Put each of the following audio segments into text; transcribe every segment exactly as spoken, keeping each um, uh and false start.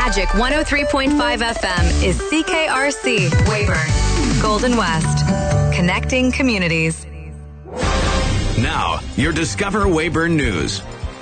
Magic one oh three point five F M is C K R C, Weyburn, Golden West. Connecting communities. Now, your Discover Weyburn News.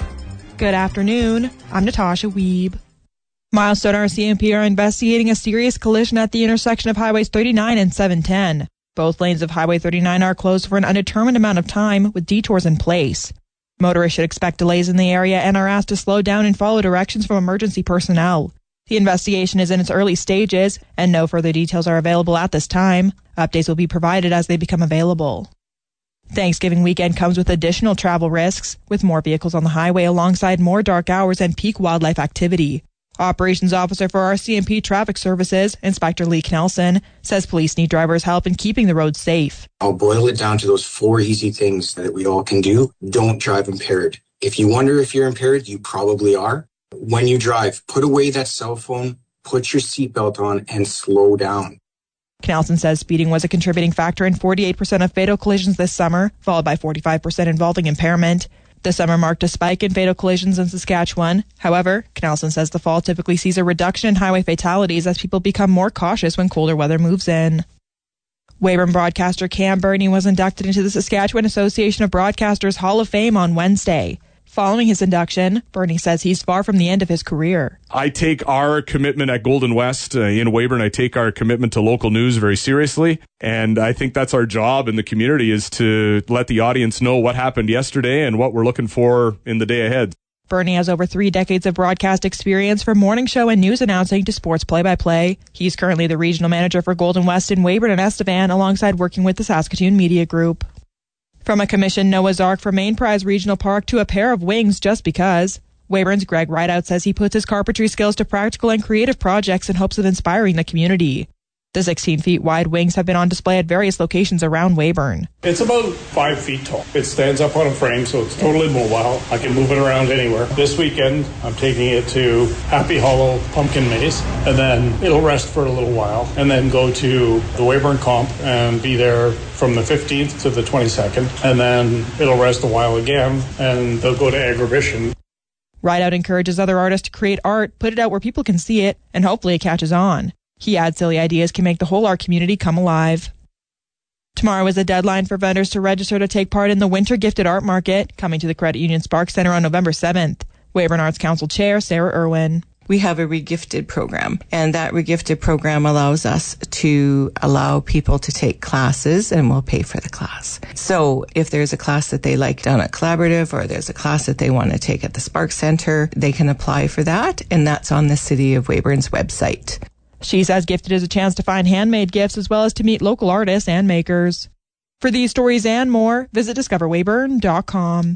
Good afternoon. I'm Natasha Wiebe. Milestone R C M P are investigating a serious collision at the intersection of Highways thirty-nine and seven ten. Both lanes of Highway thirty-nine are closed for an undetermined amount of time with detours in place. Motorists should expect delays in the area and are asked to slow down and follow directions from emergency personnel. The investigation is in its early stages, and no further details are available at this time. Updates will be provided as they become available. Thanksgiving weekend comes with additional travel risks, with more vehicles on the highway alongside more dark hours and peak wildlife activity. Operations Officer for R C M P Traffic Services, Inspector Lee Knelson, says police need drivers' help in keeping the roads safe. I'll boil it down to those four easy things that we all can do. Don't drive impaired. If you wonder if you're impaired, you probably are. When you drive, put away that cell phone, put your seatbelt on, and slow down. Knelson says speeding was a contributing factor in forty-eight percent of fatal collisions this summer, followed by forty-five percent involving impairment. The summer marked a spike in fatal collisions in Saskatchewan. However, Knelson says the fall typically sees a reduction in highway fatalities as people become more cautious when colder weather moves in. Weyburn broadcaster Cam Burney was inducted into the Saskatchewan Association of Broadcasters Hall of Fame on Wednesday. Following his induction, Burney says he's far from the end of his career. I take our commitment at Golden West uh, in Weyburn, I take our commitment to local news very seriously. And I think that's our job in the community, is to let the audience know what happened yesterday and what we're looking for in the day ahead. Burney has over three decades of broadcast experience from morning show and news announcing to sports play-by-play. He's currently the regional manager for Golden West in Weyburn and Estevan, alongside working with the Saskatoon Media Group. From a commissioned Noah's Ark for Main Prize Regional Park to a pair of wings just because, Weyburn's Greg Rideout says he puts his carpentry skills to practical and creative projects in hopes of inspiring the community. The sixteen feet wide wings have been on display at various locations around Weyburn. It's about five feet tall. It stands up on a frame, so it's totally mobile. I can move it around anywhere. This weekend, I'm taking it to Happy Hollow Pumpkin Maze, and then it'll rest for a little while, and then go to the Weyburn Comp and be there from the fifteenth to the twenty-second, and then it'll rest a while again, and they'll go to Agribition. Rideout encourages other artists to create art, put it out where people can see it, and hopefully it catches on. He adds silly ideas can make the whole art community come alive. Tomorrow is the deadline for vendors to register to take part in the Winter Gifted Art Market, coming to the Credit Union Sparks Centre on November seventh. Weyburn Arts Council Chair Sarah Irwin. We have a regifted program, and that regifted program allows us to allow people to take classes, and we'll pay for the class. So if there's a class that they like down at Collaborative, or there's a class that they want to take at the Sparks Centre, they can apply for that, and that's on the City of Weyburn's website. She says Gifted is a chance to find handmade gifts as well as to meet local artists and makers. For these stories and more, visit discover weyburn dot com.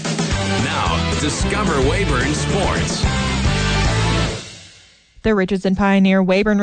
Now, Discover Weyburn Sports. The Richardson Pioneer Weyburn